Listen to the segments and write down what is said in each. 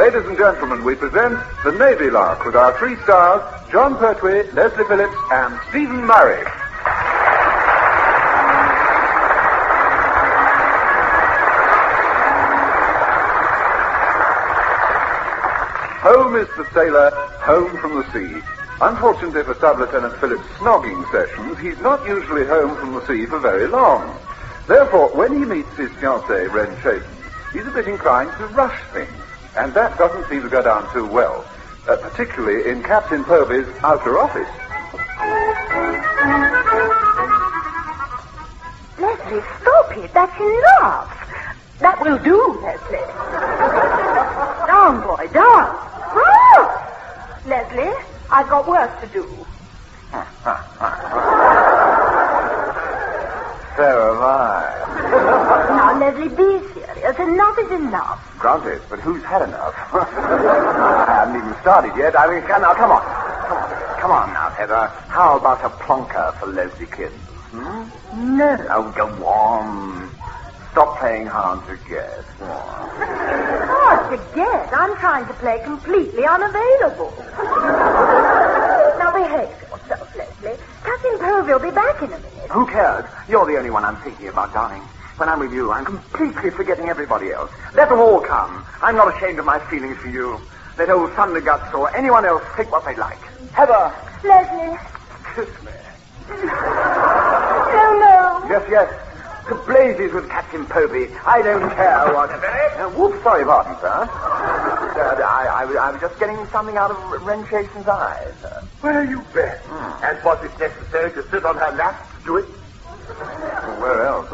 Ladies and gentlemen, we present The Navy Lark with our 3 stars, John Pertwee, Leslie Phillips, and Stephen Murray. Home is the sailor, home from the sea. Unfortunately for Sub-Lieutenant Phillips' snogging sessions, he's not usually home from the sea for very long. Therefore, when he meets his fiancée, Wren Chayton, he's a bit inclined to rush things. And that doesn't seem to go down too well, particularly in Captain Povey's outer office. Leslie, stop it. That's enough. That will do, Leslie. Down, boy, down. Ah! Leslie, I've got work to do. So am I. Now, Leslie, be serious. Enough is enough. Granted, but who's had enough? I haven't even started yet. Now, come on. Come on now, Heather. How about a plonker for Leslie Kids? No. Oh, go on. Stop playing hard to get. Hard to get? I'm trying to play completely unavailable. Now, behave yourself, Leslie. Captain Povey will be back in a minute. Who cares? You're the only one I'm thinking about, darling. When I'm with you, I'm completely forgetting everybody else. Let them all come. I'm not ashamed of my feelings for you. Let old Thunderguts or anyone else think what they like. Heather! Leslie. Kiss me. No. Yes. To blazes with Captain Povey. I don't care what... whoops, sorry, pardon, sir. I was just getting something out of Wren Chayton's eyes. Where you been? And was it necessary to sit on her lap to do it? Where else?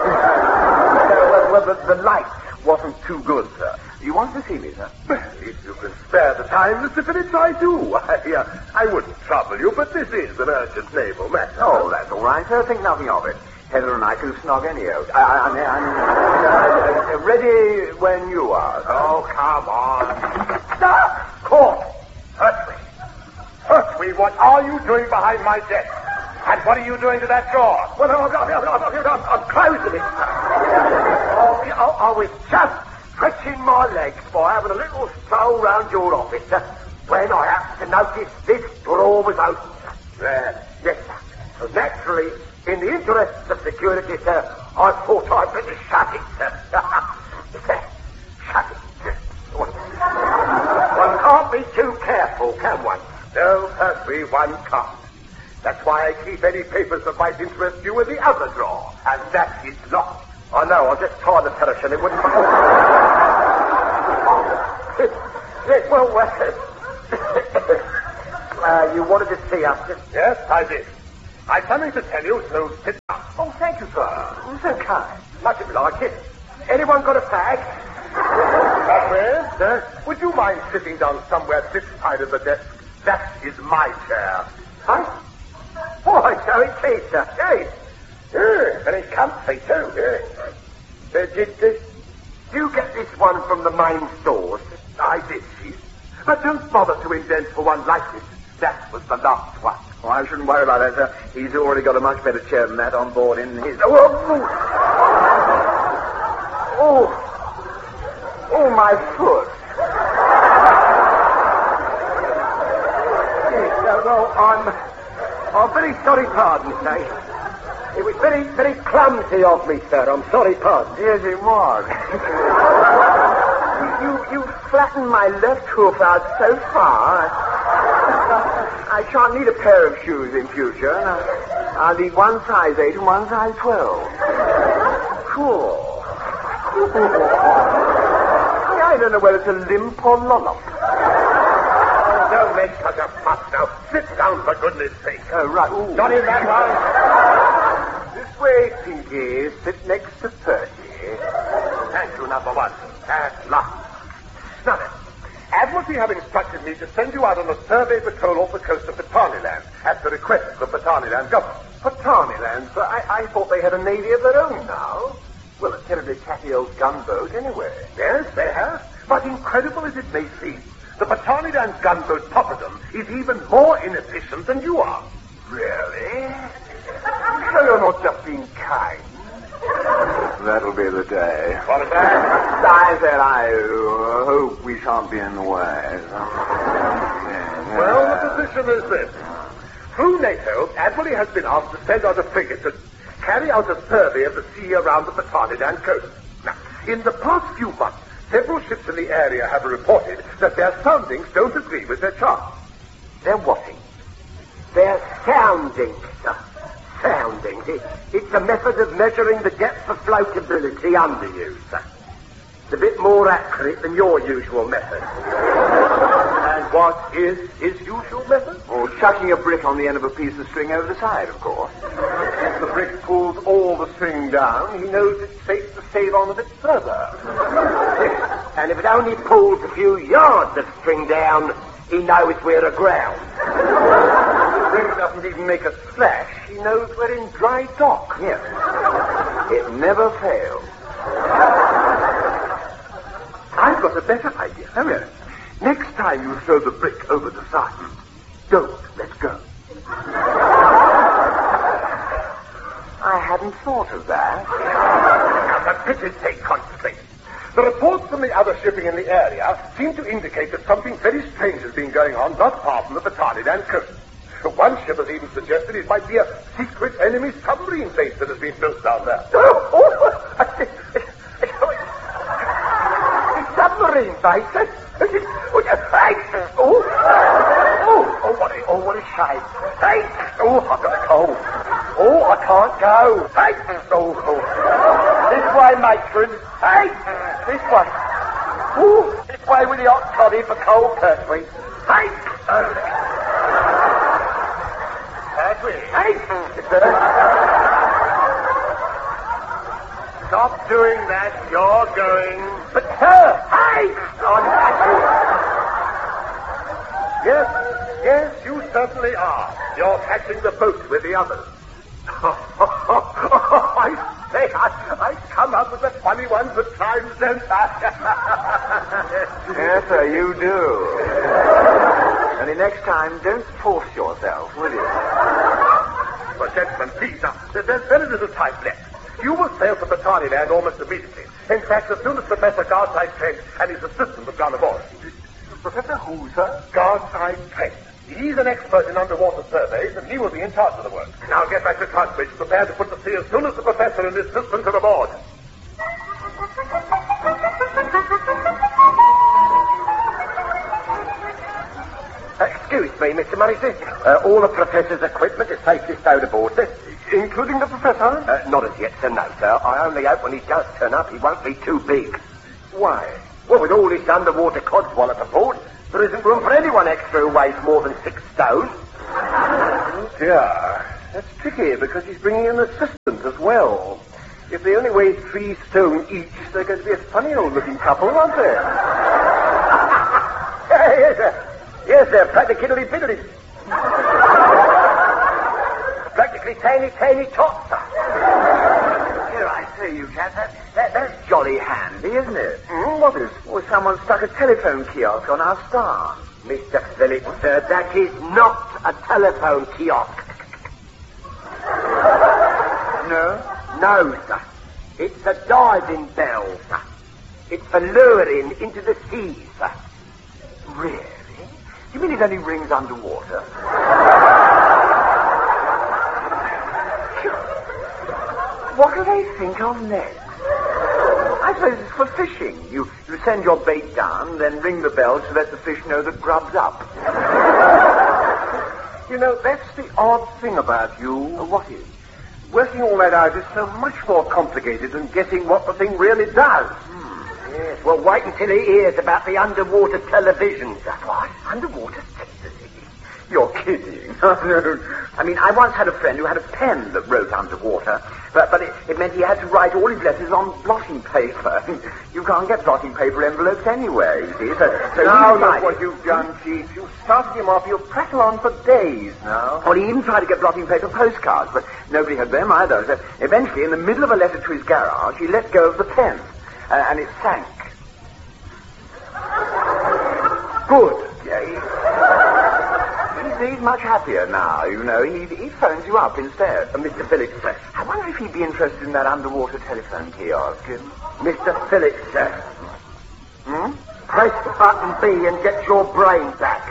Well, the light wasn't too good, sir. You want to see me, sir? Well, if you can spare the time, Mr. Phillips, I do. I wouldn't trouble you, but this is an urgent naval matter. Oh, that's all right, sir. Think nothing of it. Heather and I can snog any old. I'm ready when you are. Oh, come on. Stop! Caught! Pertwee, what are you doing behind my desk? And what are you doing to that drawer? Well, I'm closing it. I was just stretching my legs by having a little stroll round your office, when I happened to notice this drawer was open. Yes, sir. So naturally, in the interests of security, sir, I thought I'd better shut it, sir. Shut it. One can't be too careful, can one? No, Pertwee, one can't. That's why I keep any papers that might interest you in the other drawer, and that is locked. I know, I'll just try the finish and it wouldn't... you wanted to see us? Yes, I did. I've something to tell you, so sit down. Oh, thank you, sir. You're so kind. Much obliged. Anyone got a fag? Pertwee, sir, would you mind sitting down somewhere this side of the desk? That is my chair. Huh? Boy, so it is, sir. Yes. Very comfy, too. Did you get this one from the main stores? I did, Chief. But don't bother to indent for one like this. That was the last one. Oh, I shouldn't worry about that, sir. He's already got a much better chair than that on board in his... Oh, my foot. Yes, I'm very sorry, pardon, sir. It was very, very clumsy of me, sir. I'm sorry, pardon. Yes, it was. You flattened my left hoof out so far. I shan't need a pair of shoes in future. I'll need one size 8 and one size 12. Cool. I don't know whether it's a limp or lollop. Don't make such a fuss now. Sit down, for goodness sake. Oh, right. Ooh. Not in that one. This way, Pinky. Sit next to Percy. Thank you, number one. At last. Now then, Admiralty have instructed me to send you out on a survey patrol off the coast of Pataniland at the request of the Pataniland government. Pataniland? Sir, I thought they had a navy of their own now. Well, a terribly tatty old gunboat, anyway. Yes, they have. But incredible as it may seem, the Pataniland gunboat Popperdom is even more inefficient than you are. Really? So you're not just being kind. that'll be the day. What is that? I said I hope we shan't be in the way. Well, the position is this. Through NATO, Adderley has been asked to send out a frigate to carry out a survey of the sea around the Patanidan coast. Now, in the past few months, several ships in the area have reported that their soundings don't agree with their charts. They're whatting? They're soundings, sir. Soundings. It's a method of measuring the depth of floatability under you, sir. It's a bit more accurate than your usual method. And what is his usual method? Or chucking a brick on the end of a piece of string over the side, of course. If the brick pulls all the string down, he knows it's safe to save on a bit further. And if it only pulls a few yards of string down, he knows we're aground. The brick doesn't even make a splash. He knows we're in dry dock. Yes. It never fails. I've got a better idea. Oh, yes. Next time you throw the brick over the side, don't let go. I hadn't thought of that. Now, for pity's sake, concentrate. The reports from the other shipping in the area seem to indicate that something very strange has been going on not far from the Patanidan coast. One ship has even suggested it might be a secret enemy submarine base that has been built down there. Submarine base? What a shame. Hey! Oh, I've got a cold. Oh, I can't go. Hey! Oh. This way, matron. Hey! This way. Oh, this way with the hot toddy for cold Pertwee. Hey! Pertwee. Hey! Stop doing that. You're going. But, sir! Hey! I'm Yes, you certainly are. You're catching the boat with the others. I say, I come up with the funny ones at times, don't I? Yes, sir, you do. Only next time, don't force yourself, will you? But, gentlemen, please, now, there's very little time left. You will sail for Pataniland almost immediately. In fact, as soon as Professor Garside Trent and his assistant have gone aboard. Professor who, sir? Garside Trent. He's an expert in underwater surveys, and he will be in charge of the work. Now get back to Transbridge, prepare to put to sea as soon as the professor and his assistant are aboard. Excuse me, Mr. Morrissey. All the professor's equipment is safely stowed aboard, sir. Including the professor? Not as yet, sir, no, sir. I only hope when he does turn up, he won't be too big. Why? Well, with all this underwater codswallop aboard, there isn't room for anyone extra who weighs more than 6 stone. Yeah, that's tricky, because he's bringing an assistant as well. If they only weigh 3 stone each, they're going to be a funny old-looking couple, aren't they? Yes, sir. Yes, sir, practically fiddly. Practically tiny tots, sir. Here, I say, you chaps, that's jolly handy, isn't it? What is? Well, someone stuck a telephone kiosk on our star. Mr. Phillips, sir, that is not a telephone kiosk. No? No, sir. It's a diving bell, sir. It's for luring into the sea, sir. Really? You mean it only rings underwater? What do they think of next? I suppose it's for fishing. You send your bait down, then ring the bell to let the fish know that grub's up. You know, that's the odd thing about you. What is? Working all that out is so much more complicated than guessing what the thing really does. Yes, well, wait until he hears about the underwater television, sir. What? Underwater television? You're kidding. I mean, I once had a friend who had a pen that wrote underwater, but it meant he had to write all his letters on blotting paper. You can't get blotting paper envelopes anywhere, you see. So now look what you've done, Chief. You've started him off. You'll prattle on for days now. Well, he even tried to get blotting paper postcards, but nobody had them either. So eventually, in the middle of a letter to his garage, he let go of the pen, and it sank. Good. Yeah, he's much happier now, you know. He phones you up instead. Mr. Phillips, sir. I wonder if he'd be interested in that underwater telephone kiosk. Mr. Phillips, sir. Press button B and get your brain back.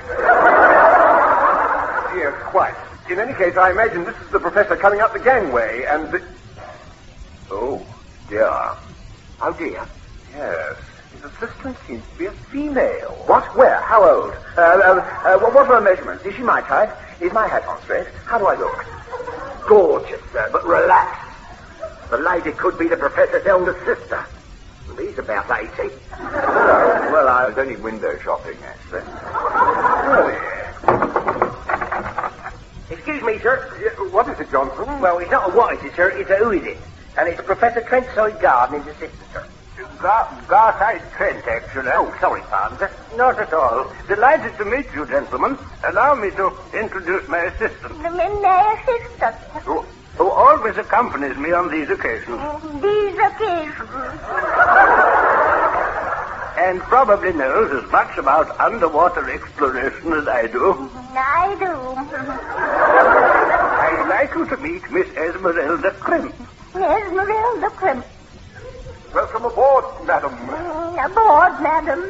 Yes, quite. In any case, I imagine this is the professor coming up the gangway, and the... Oh, dear. Oh, dear. Yes. His assistant seems to be a female. What? Where? How old? What were her measurements? Is she my type? Is my hat on straight? How do I look? Gorgeous, sir, but relax. The lady could be the professor's elder sister. And he's about 80. Well, I was only window shopping, actually. Really? Excuse me, sir. What is it, Johnson? Well, it's not a what is it, sir. It's a who is it. And it's Professor Trentside Garden, his assistant, sir. Garside Trent, actually. Oh, sorry, pardon, sir. Not at all. Delighted to meet you, gentlemen. Allow me to introduce my assistant, My assistant. who always accompanies me on these occasions, These occasions. and probably knows as much about underwater exploration as I do. I do. I'd like you to meet Miss Esmeralda Crimp. Esmeralda Crimp. Welcome aboard, madam. Aboard, madam.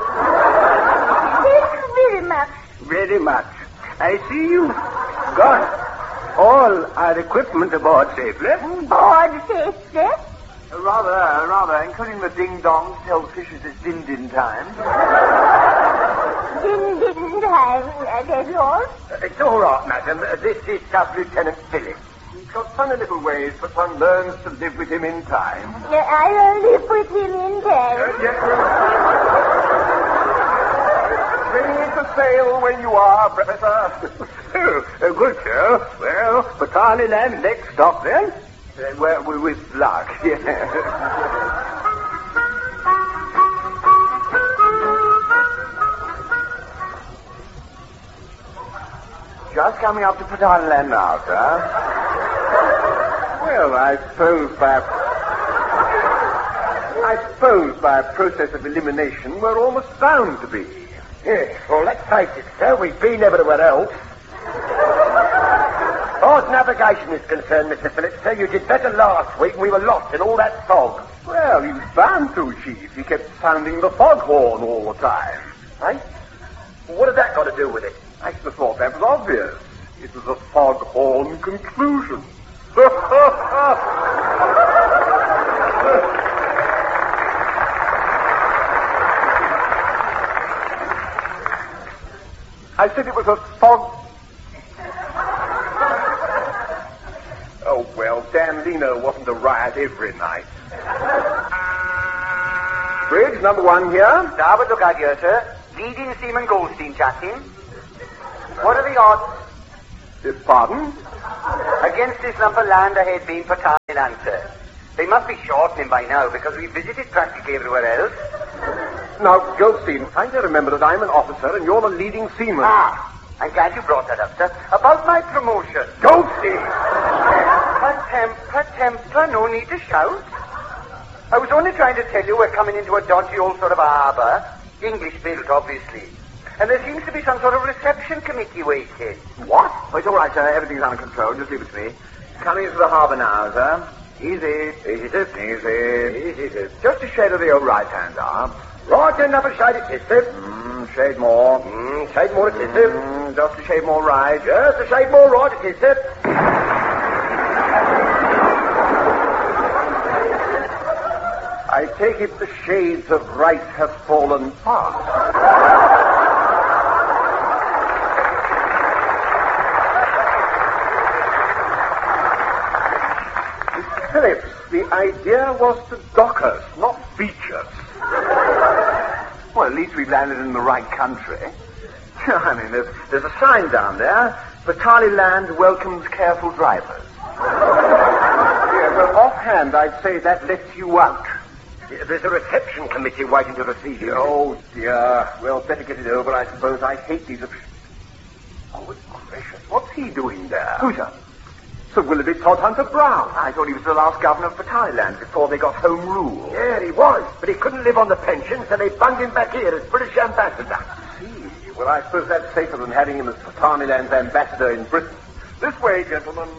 Thank you very much. Very much. I see you got all our equipment aboard safely. Board safely. Rather, including the ding-dong to tell fishes it's din-din time. Didn't have that all. It's all right, madam. This is Sub-Lieutenant Phillips. He's got funny little ways, but one learns to live with him in time. I'll live with him in time. Ready to sail when you are, Professor. Good, sir. Well, Patali Land next stop, then? With luck, yes. Just coming up to Patali Land now, sir. Well, I suppose by a process of elimination, we're almost bound to be. Yes, well, let's face it, sir. We've been everywhere else. As far as navigation is concerned, Mr. Phillips, sir, you did better last week when we were lost in all that fog. Well, he was bound to, Chief. He kept sounding the foghorn all the time. Eh? What has that got to do with it? I should have thought that was obvious. It was a foghorn conclusion. I said it was a fog... Oh, well, Dan Leno wasn't a riot every night. Bridge, number 1 here. Starboard look out here, sir. Leading Seaman Goldstein chatting. What are the odds? Pardon? Against this lump of land ahead being Patali Land, sir. They must be shortening by now because we've visited practically everywhere else. Now, Goldstein, try to remember that I'm an officer and you're the leading seaman. I'm glad you brought that up, sir. About my promotion. Goldstein! Templar, no need to shout. I was only trying to tell you we're coming into a dodgy old sort of harbour. English built, obviously. And there seems to be some sort of reception committee waiting. What? Oh, it's all right, sir. Everything's under control. Just leave it to me. Coming into the harbour now, sir. Easy, sir. Easy, sir. Just a shade of the old right-hand arm. Right, another shade it is, sir. Shade more. Shade more it is, sir. Just a shade more right. Just a shade more right it is, sir. I take it the shades of right have fallen fast. Mr. Phillips, the idea was to dock us, not beach us. Well, at least we've landed in the right country. I mean, there's a sign down there. Patali Land welcomes careful drivers. Yeah, well, offhand, I'd say that lets you out. There's a reception committee waiting to receive you. Oh, dear. Well, better get it over, I suppose. I hate these... Oh, good gracious. What's he doing there? Who's that? Sir Willoughby Todhunter Brown. I thought he was the last governor of Patali Land before they got home rule. Yeah, he was, but he couldn't live on the pension, so they bunged him back here as British ambassador. Well, I suppose that's safer than having him as Pataniland's ambassador in Britain. This way, gentlemen.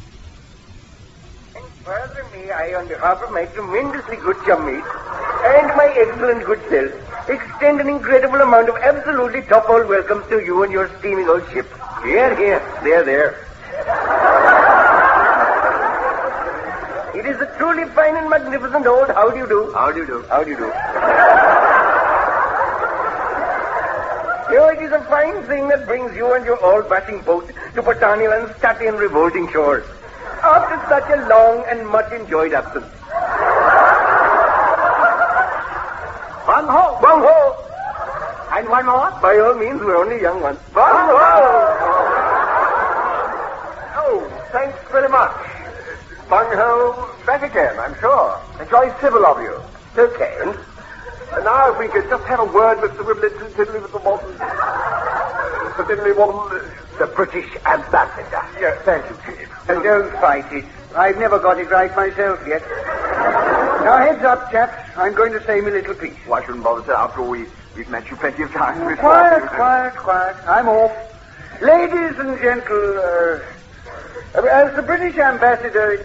And further me, I, on behalf of my tremendously good chummies and my excellent good self, extend an incredible amount of absolutely top-hole welcomes to you and your steaming old ship. Here, here. There. It is a truly fine and magnificent old how do you do. How do you do? How do you do? It is a fine thing that brings you and your old batting boat to Pataniland's stately and revolting shores after such a long and much enjoyed absence. One ho! One ho! And one more? By all means, we're only young ones. One ho! Oh, thanks very much. Bung ho back again, I'm sure. And jolly civil of you. Okay. And now if we could just have a word with the The British ambassador. Yes, thank you, Chief. And don't fight it. I've never got it right myself yet. Now, heads up, chaps. I'm going to say me little piece. Why shouldn't bother, sir? After all, we've met you plenty of times before. Quiet. I'm off. Ladies and gentle, as the British ambassador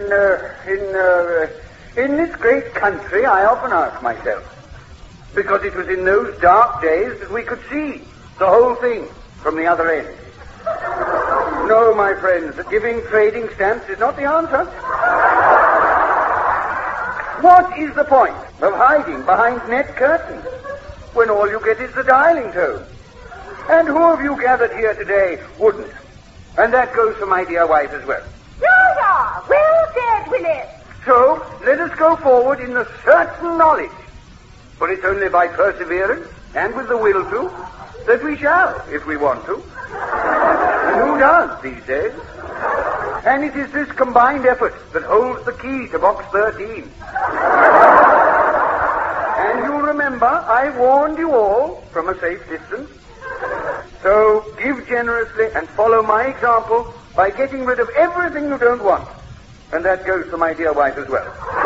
in this great country, I often ask myself, because it was in those dark days that we could see the whole thing from the other end. No, my friends, that giving trading stamps is not the answer. What is the point of hiding behind net curtains when all you get is the dialing tone? And who of you gathered here today wouldn't? And that goes for my dear wife as well. Yeah, well said, Willis. So, let us go forward in the certain knowledge, for it's only by perseverance, and with the will to, that we shall, if we want to. And who does these days? And it is this combined effort that holds the key to box 13. And you'll remember, I warned you all from a safe distance. So, give generously and follow my example by getting rid of everything you don't want. And that goes for my dear wife as well.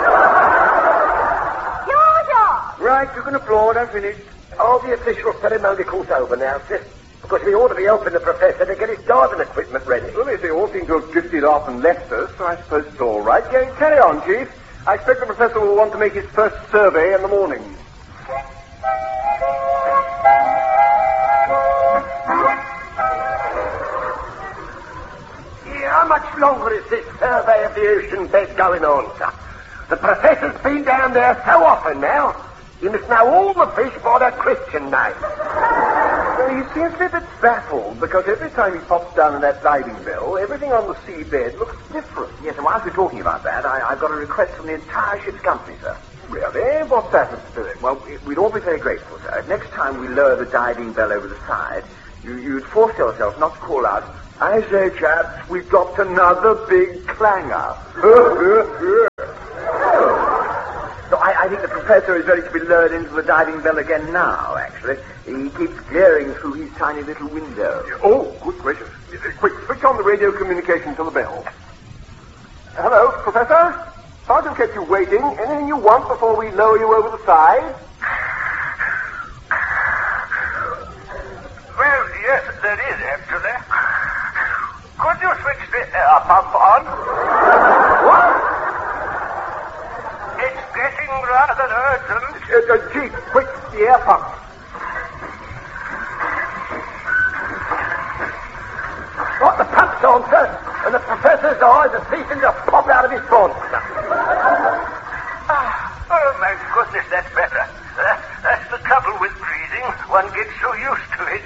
Yeah. Right, you can applaud, I've finished. Are the official ceremonial's over now, sis? Because we ought to be helping the professor to get his diving equipment ready. Well, they all seem to have drifted off and left us, so I suppose it's all right. Yeah, carry on, Chief. I expect the professor will want to make his first survey in the morning. How much longer is this survey of the ocean bed going on, sir? The professor's been down there so often now, he must know all the fish by their Christian name. Well, he seems a bit baffled, because every time he pops down in that diving bell, everything on the seabed looks different. Yes, and whilst we're talking about that, I've got a request from the entire ship's company, sir. Really? What's that, Mr. Spirit? Well, we'd all be very grateful, sir. If next time we lower the diving bell over the side, you'd force yourself not to call out, "I say, chaps, we've got another big clanger." So I think the professor is ready to be lured into the diving bell again now, actually. He keeps glaring through his tiny little window. Oh, good gracious. Quick, switch on the radio communication to the bell. Hello, Professor? Sergeant kept you waiting. Anything you want before we lower you over the side? Well, yes, there is, actually. Could you switch the air pump on? What? It's getting rather urgent. Gee, quick, the air pump. Got the pumps on, sir, and the professor's eyes are ceasing to pop out of his bonds. Oh, my goodness, that's better. That's the trouble with breathing. One gets so used to it.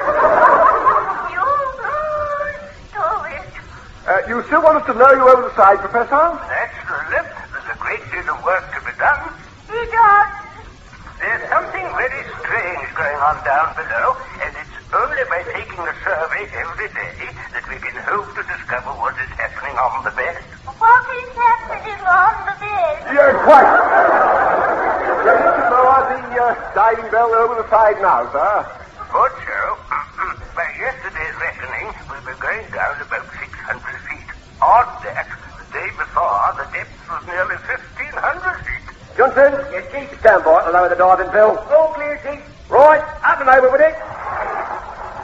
You still want us to lower you over the side, Professor? Naturally. There's a great deal of work to be done. He does. There's something very strange going on down below, and it's only by taking a survey every day that we can hope to discover what is happening on the bed. What is happening on the bed? Yeah, quite. Ready to lower the diving bell over the side now, sir. Good, so. By yesterday's reckoning, we were going down about 600 feet. Odd that, the day before, the depth was nearly 1,500 feet. Johnson, yes, Chief. Stand by to lower the diving bell. All clear, Chief. Right, up and over with it.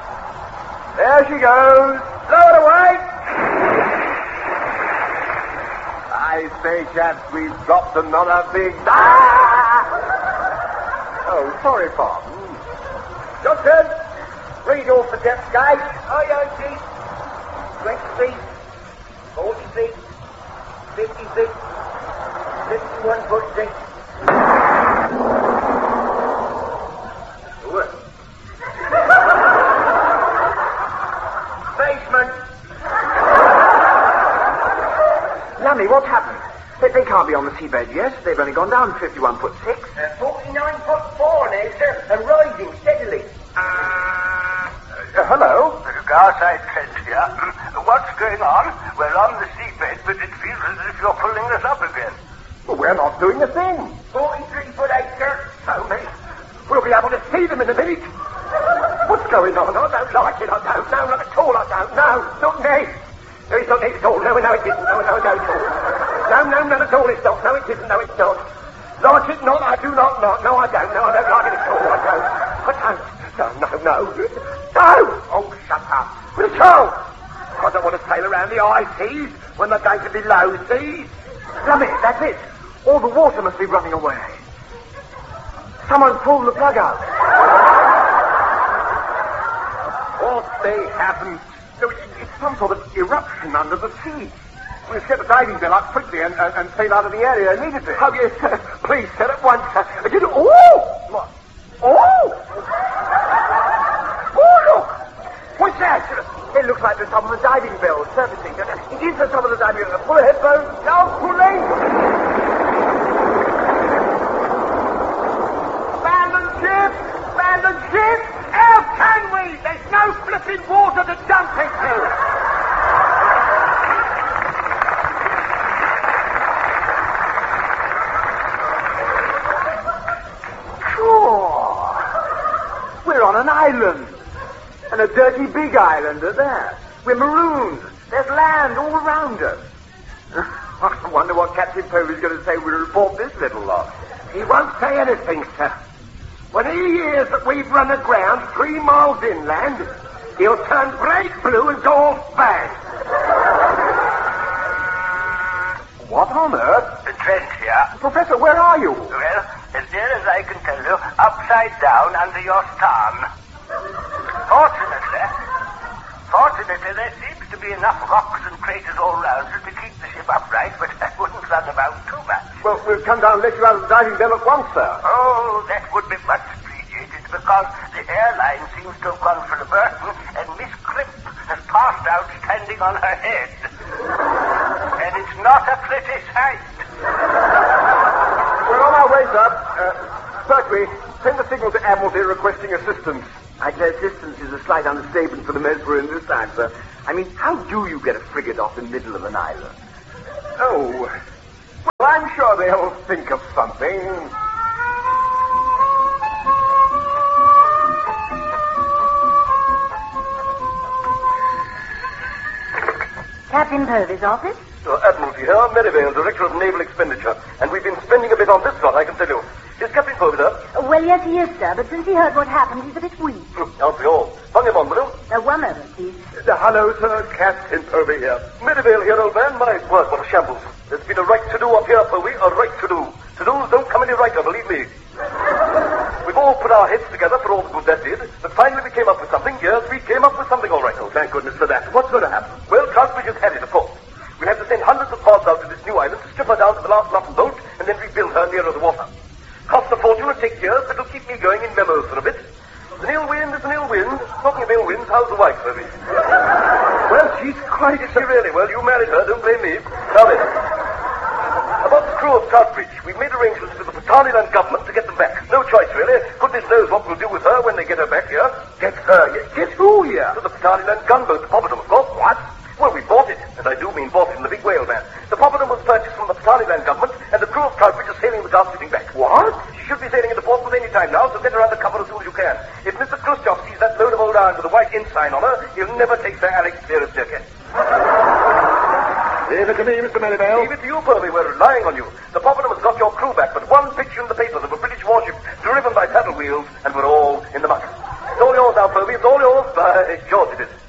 There she goes. Lower away. I say, chaps, we've dropped another big... Oh, sorry, pardon. Johnson, read off the depth gauge. Aye, 20 feet, 40 feet, 50 feet, 51.6. Good. Basement. Lummy, what's happened? They can't be on the seabed yet. They've only gone down 51.6. 49.4 now, sir, and rising steadily. Hello? Garside Trent here. What's going on? We're on the seabed, but it feels as if you're pulling us up again. Well, we're not doing a thing. 43.8, sir. So me. We'll be able to see them in a minute. What's going on? I don't like it. I don't. No, not at all. I don't. No, not me. No, it's not me at all. No, it isn't. No, at all. No, not at all. It's not. No, it isn't. No, it's not. Like it not. I do not. No, I don't. No, I don't like it at all. I don't. No. Oh, shut up. But it's all. I don't want to sail around the high seas when they're going to be low seas. Lummy, that's it. All the water must be running away. Someone pulled the plug out. What they haven't... No, it's some sort of eruption under the sea. We'll get the diving bell up quickly and sail out of the area immediately. Oh, yes, sir. Please, sir, at once, sir. What? Oh, look! What's that? It looks like there's some of the diving bells servicing. It is the top of the diving bell. Pull ahead, Bo. Now, pulling! Abandon ship! How can we? There's no flipping water to dump into! We're on an island. And a dirty big island at that. We're marooned. There's land all around us. I wonder what Captain Povey's going to say when we report this little lot. He won't say anything, sir. When he hears that we've run aground 3 miles inland, he'll turn bright blue and go all bang. What on earth? Trent here. Professor, where are you? Well, as near as I can tell you, upside down under your starn. Fortunately, there seems to be enough rocks and craters all round us to keep the ship upright, but I wouldn't run about too much. Well, we'll come down and let you out of the diving bell at once, sir. Oh, that would be much appreciated, because the airline seems to have gone for a Burton, and Miss Crimp has passed out standing on her head. And it's not a pretty sight. We're on our way, sir. Berkeley, send a signal to Admiralty requesting assistance. I guess assistance is a slight understatement for the Mesmer in this time, sir. I mean, how do you get a frigate off the middle of an island? Oh, well, I'm sure they'll think of something. Captain Povey's office? Admiralty here, Merivale, Director of Naval Expenditure. And we've been spending a bit on this lot, I can tell you. Is Captain Povey there? Well, yes, he is, sir, but since he heard what happened, he's a bit weak. Aren't we all? Bung him on, will you? One moment, please. Hello, sir. Captain Povey here. Merivale here, old man. My word, what a shambles. There's been a right to do up here, Povey. A right to do. To-dos don't come any righter, believe me. We've all put our heads together for all the good that did, but finally we came up with something. Yes, we came up with something all right. Oh, thank goodness for that. What's going to happen? Well, Troutbridge has had it, of course. We'll have to send hundreds of pods out to this new island to strip her down to the last nut and bolt, and then rebuild her nearer the water. Cost a fortune, it'll take years, but it'll keep me going in memos for a bit. An ill wind is an ill wind. Talking of ill winds, how's the wife, Povey? Well, she's quite... Is she really? Well, you married her, don't blame me. Now then, about the crew of Troutbridge, we've made arrangements with the Pataniland government to get them back. No choice, really. Goodness knows what we'll do with her when they get her back here. Get her? Get who here? To the Pataniland gunboat, the Poppleton, of course. What? Well, we bought it, and I do mean bought it in the big whale, man. The Poppleton was purchased from the Pataniland government, and the crew of Troutbridge is sailing without sitting back. What? She should be sailing into Portsmouth any time now, so get her under cover as soon as you can. If Mr. Khrushchev sees that load of old iron with a white ensign on her, he'll never take Sir Alex seriously again. Leave it to me, Mr. Merivale. Leave it to you, Povey. We're relying on you. The Poppleton has got your crew back, but one picture in the papers of a British warship driven by paddle wheels, and we're all in the muck. It's all yours now, Povey. It's all yours. By George, it is.